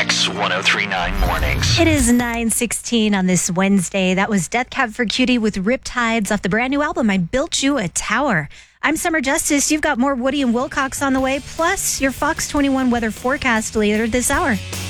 Mix 1039 Mornings. It is 9:16 on this Wednesday. That was Death Cab for Cutie with Riptides off the brand new album, I Built You a Tower. I'm Summer Justice. You've got more Woody and Wilcox on the way, plus your Fox 21 weather forecast later this hour.